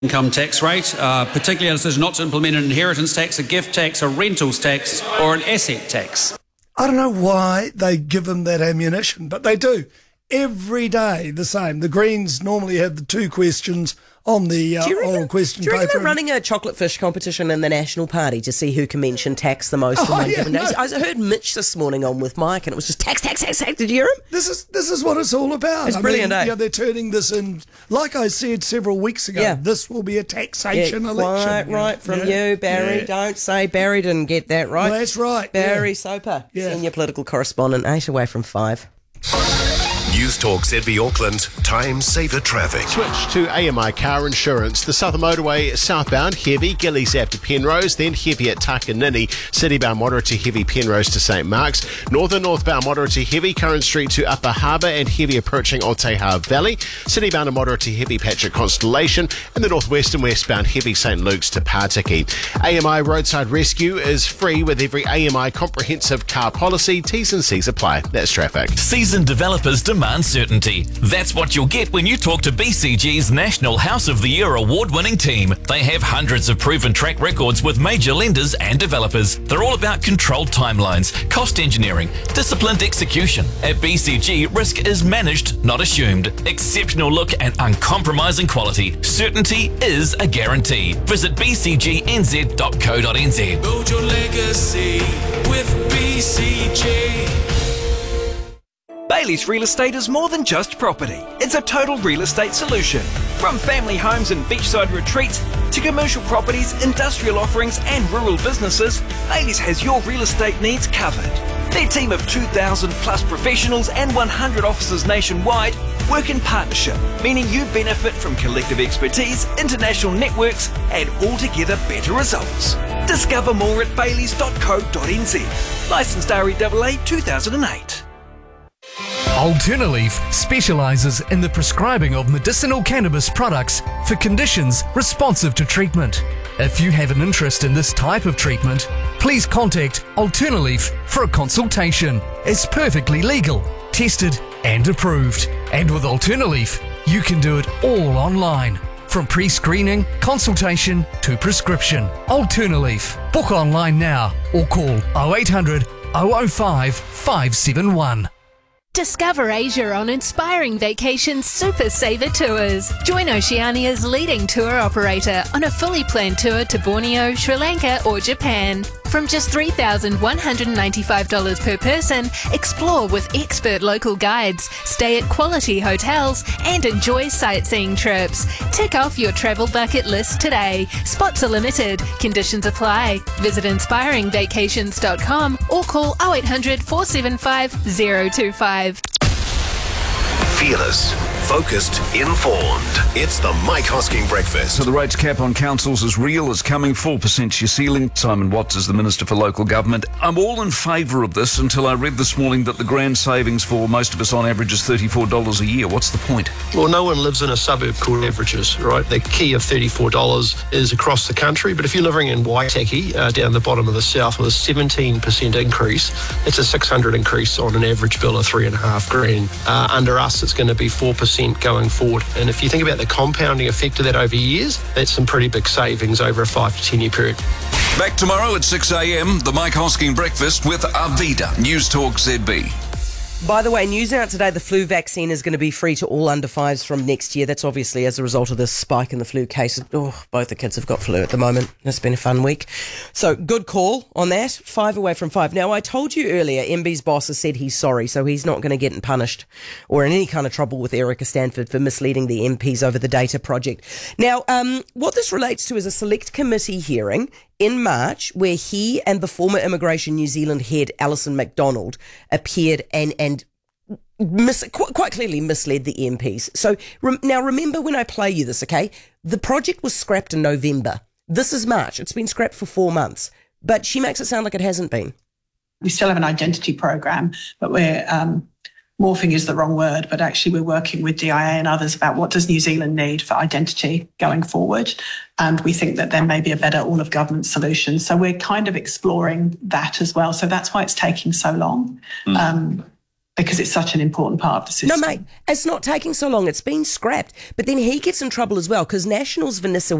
income tax rate, particularly as there's not to implement an inheritance tax, a gift tax, a rentals tax, or an asset tax. I don't know why they give them that ammunition, but they do. Every day the same. The Greens normally have the two questions on the oral question paper. Do you reckon they're running a chocolate fish competition in the National Party to see who can mention tax the most in one given day? I heard Mitch this morning on with Mike, and it was just tax. Did you hear him? This is what it's all about. It's brilliant, eh? Yeah, they're turning this in, like I said several weeks ago, this will be a taxation election. Quite right from you, Barry. Yeah. Don't say Barry didn't get that right. Well, that's right. Barry Soper, senior political correspondent, 8 away from 5. News Talk ZB Auckland, time saver traffic. Switch to AMI car insurance. The Southern Motorway southbound heavy, Gillies after Penrose, then heavy at Takanini. Citybound moderate to heavy Penrose to St Mark's. Northbound moderate to heavy Curran Street to Upper Harbour and heavy approaching Oteha Valley. Citybound and moderate to heavy patch at Constellation, and the northwest and westbound heavy St Luke's to Partiki. AMI roadside rescue is free with every AMI comprehensive car policy. T's and C's apply. That's traffic. Seasoned developers demand certainty. That's what you'll get when you talk to BCG's National House of the Year award-winning team. They have hundreds of proven track records with major lenders and developers. They're all about controlled timelines, cost engineering, disciplined execution. At BCG, risk is managed, not assumed. Exceptional look and uncompromising quality. Certainty is a guarantee. Visit bcgnz.co.nz. Build your legacy with BCG. Bailey's Real Estate is more than just property. It's a total real estate solution. From family homes and beachside retreats to commercial properties, industrial offerings and rural businesses, Bailey's has your real estate needs covered. Their team of 2,000 plus professionals and 100 offices nationwide work in partnership, meaning you benefit from collective expertise, international networks and altogether better results. Discover more at baileys.co.nz. Licensed REAA 2008. Alternaleaf specialises in the prescribing of medicinal cannabis products for conditions responsive to treatment. If you have an interest in this type of treatment, please contact Alternaleaf for a consultation. It's perfectly legal, tested and approved. And with Alternaleaf, you can do it all online. From pre-screening, consultation to prescription. Alternaleaf. Book online now or call 0800 005 571. Discover Asia on Inspiring Vacations Super Saver Tours. Join Oceania's leading tour operator on a fully planned tour to Borneo, Sri Lanka or Japan. From just $3,195 per person, explore with expert local guides, stay at quality hotels and enjoy sightseeing trips. Tick off your travel bucket list today. Spots are limited. Conditions apply. Visit inspiringvacations.com or call 0800 475 025. Fearless, focused, informed. It's the Mike Hosking Breakfast. So the rates cap on councils is real, it's coming, 4% your ceiling. Simon Watts is the Minister for Local Government. I'm all in favour of this until I read this morning that the grand savings for most of us on average is $34 a year. What's the point? Well, no one lives in a suburb called averages, right? The key of $34 is across the country, but if you're living in Waitaki, down the bottom of the south, with a 17% increase, it's a $600 increase on an average bill of $3,500. Under us, it's going to be 4% going forward. And if you think about the compounding effect of that over years, that's some pretty big savings over a 5 to 10 year period. Back tomorrow at 6 a.m, the Mike Hosking Breakfast with Arvida. News Talk ZB. By the way, news out today, the flu vaccine is going to be free to all under 5s from next year. That's obviously as a result of this spike in the flu cases. Oh, both the kids have got flu at the moment. It's been a fun week. So, good call on that. 5 away from 5. Now, I told you earlier, MB's boss has said he's sorry, so he's not going to get punished or in any kind of trouble with Erica Stanford for misleading the MPs over the data project. Now, what this relates to is a select committee hearing in March, where he and the former Immigration New Zealand head, Alison MacDonald, appeared and quite clearly misled the MPs. So now remember when I play you this, okay? The project was scrapped in November. This is March. It's been scrapped for 4 months. But she makes it sound like it hasn't been. We still have an identity program, but we're morphing is the wrong word, but actually we're working with DIA and others about what does New Zealand need for identity going forward. And we think that there may be a better all-of-government solution. So we're kind of exploring that as well. So that's why it's taking so long. because it's such an important part of the system. No, mate, it's not taking so long. It's been scrapped. But then he gets in trouble as well because National's Vanessa